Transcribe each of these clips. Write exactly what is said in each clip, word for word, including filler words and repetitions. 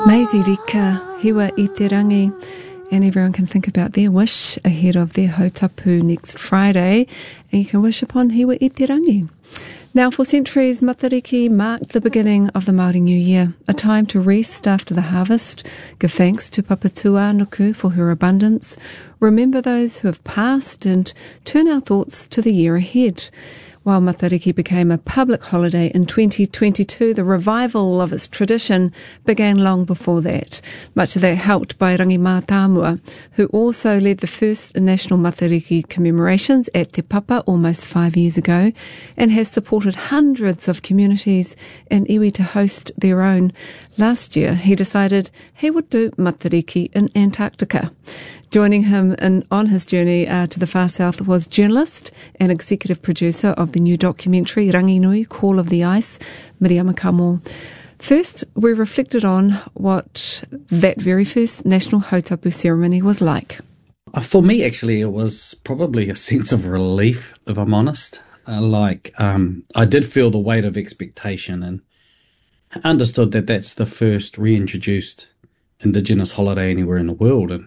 Maisie Rika, Hiwa i te rangi, and everyone can think about their wish ahead of their hautapu next Friday, and you can wish upon Hiwa i te rangi. Now, for centuries, Matariki marked the beginning of the Māori New Year, a time to rest after the harvest, give thanks to Papatūānuku for her abundance, remember those who have passed, and turn our thoughts to the year ahead. While Matariki became a public holiday in twenty twenty-two, the revival of its tradition began long before that, much of that helped by Rangi Mātāmua, who also led the first national Matariki commemorations at Te Papa almost five years ago, and has supported hundreds of communities in iwi to host their own. Last year, he decided he would do Matariki in Antarctica. Joining him in, on his journey uh, to the far south was journalist and executive producer of the new documentary Ranginui, Call of the Ice, Miriama Kamo. First, we reflected on what that very first national hautapu ceremony was like. Uh, for me, actually, it was probably a sense of relief, if I'm honest. Uh, like, um, I did feel the weight of expectation and understood that that's the first reintroduced Indigenous holiday anywhere in the world. And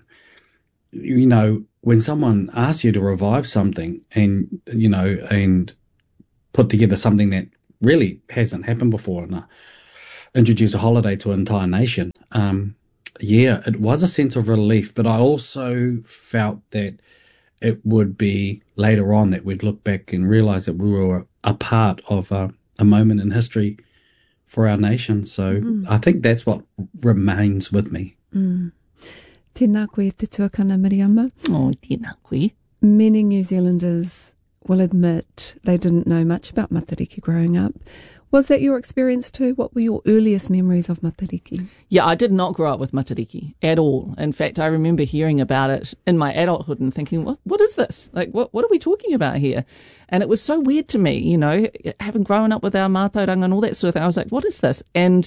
you know, when someone asks you to revive something and, you know, and put together something that really hasn't happened before and uh, introduce a holiday to an entire nation, um, yeah, it was a sense of relief. But I also felt that it would be later on that we'd look back and realize that we were a part of a, a moment in history for our nation. So mm. I think that's what remains with me. Mm. Tēnā koe te tuakana, Miriama. Oh, tēnā koe. Many New Zealanders will admit they didn't know much about Matariki growing up. Was that your experience too? What were your earliest memories of Matariki? Yeah, I did not grow up with Matariki at all. In fact, I remember hearing about it in my adulthood and thinking, what, what is this? Like, what, what are we talking about here? And it was so weird to me, you know, having grown up with our mātauranga and all that sort of thing. I was like, what is this? And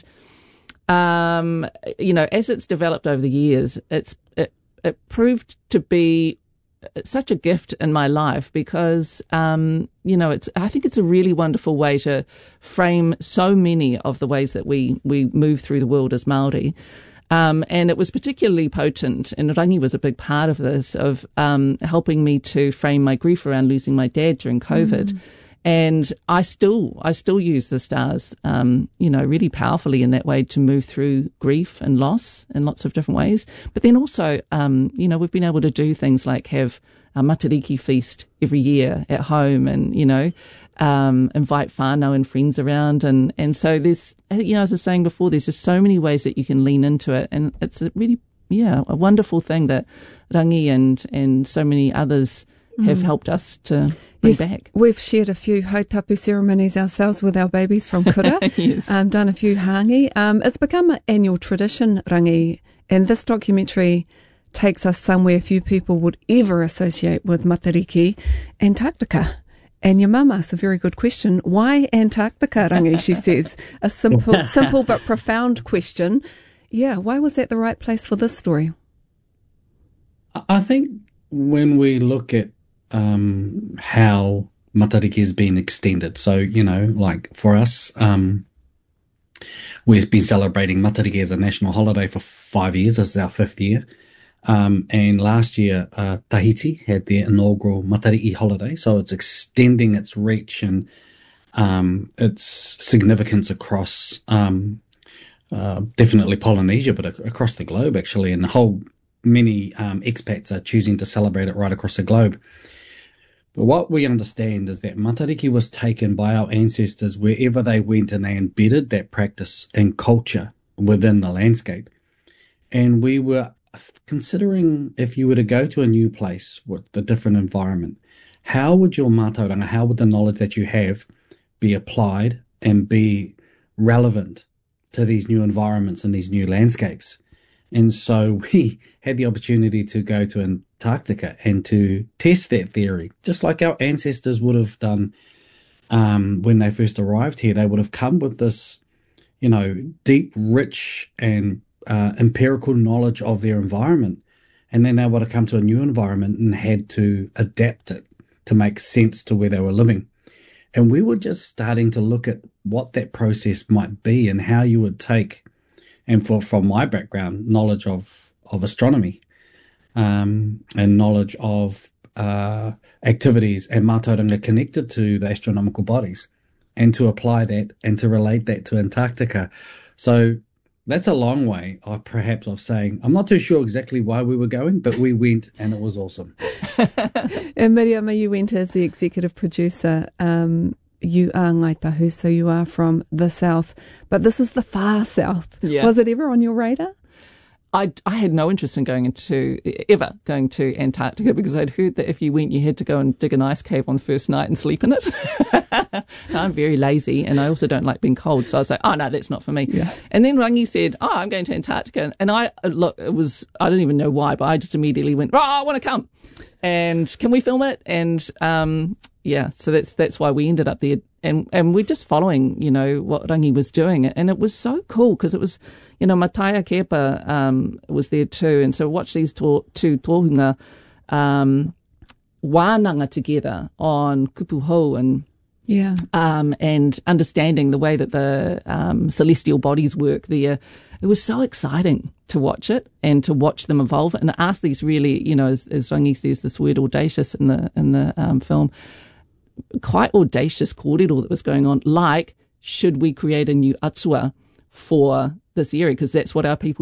Um, you know, as it's developed over the years, it's it, it proved to be such a gift in my life because, um, you know, it's I think it's a really wonderful way to frame so many of the ways that we, we move through the world as Māori. Um, and it was particularly potent, and Rangi was a big part of this, of um, helping me to frame my grief around losing my dad during COVID. Mm. And I still, I still use the stars, um, you know, really powerfully in that way to move through grief and loss in lots of different ways. But then also, um, you know, we've been able to do things like have a Matariki feast every year at home and, you know, um, invite whānau and friends around. And, and so there's, you know, as I was saying before, there's just so many ways that you can lean into it. And it's a really, yeah, a wonderful thing that Rangi and, and so many others have mm. helped us to bring yes, back. We've shared a few hautapu ceremonies ourselves with our babies from Kura, yes. um, done a few hāngi. Um, it's become an annual tradition, Rangi, and this documentary takes us somewhere few people would ever associate with Matariki, Antarctica. And your mum asks a very good question. Why Antarctica, Rangi, she says. A simple, simple but profound question. Yeah, why was that the right place for this story? I think when we look at um, how Matariki has been extended. So, you know, like for us, um, we've been celebrating Matariki as a national holiday for five years. This is our fifth year. Um, and last year, uh, Tahiti had their inaugural Matariki holiday. So it's extending its reach and um, its significance across um, uh, definitely Polynesia, but ac- across the globe, actually, and the whole many um, expats are choosing to celebrate it right across the globe. But what we understand is that Matariki was taken by our ancestors wherever they went, and they embedded that practice and culture within the landscape. And we were considering, if you were to go to a new place with a different environment, how would your mātauranga, how would the knowledge that you have be applied and be relevant to these new environments and these new landscapes? And so we had the opportunity to go to Antarctica and to test that theory, just like our ancestors would have done um, when they first arrived here. They would have come with this, you know, deep, rich and uh, empirical knowledge of their environment. And then they would have come to a new environment and had to adapt it to make sense to where they were living. And we were just starting to look at what that process might be and how you would take and for from my background, knowledge of, of astronomy um, and knowledge of uh, activities and mātauranga connected to the astronomical bodies, and to apply that and to relate that to Antarctica. So that's a long way, of perhaps, of saying, I'm not too sure exactly why we were going, but we went and it was awesome. And Miriama, you went as the executive producer. Um, you are Ngāi Tahu, so you are from the south, but this is the far south. Yeah. Was it ever on your radar? I, I had no interest in going into, ever going to Antarctica, because I'd heard that if you went, you had to go and dig an ice cave on the first night and sleep in it. I'm very lazy, and I also don't like being cold. So I was like, oh, no, that's not for me. Yeah. And then Rangi said, oh, I'm going to Antarctica. And I, look, it was, I don't even know why, but I just immediately went, oh, I want to come. And can we film it? And, um, yeah, so that's, that's why we ended up there. And, and we're just following, you know, what Rangi was doing. And it was so cool because it was, you know, Mataia Kepa, um, was there too. And so watch these to, two tohunga, um, wānanga together on kupu hou and, Yeah. um, and understanding the way that the, um, celestial bodies work there. It was so exciting to watch it and to watch them evolve and ask these really, you know, as, as Rangi says, this word audacious in the, in the, um, film, quite audacious kōrero that was going on, like, should we create a new atua for this area? Because that's what our people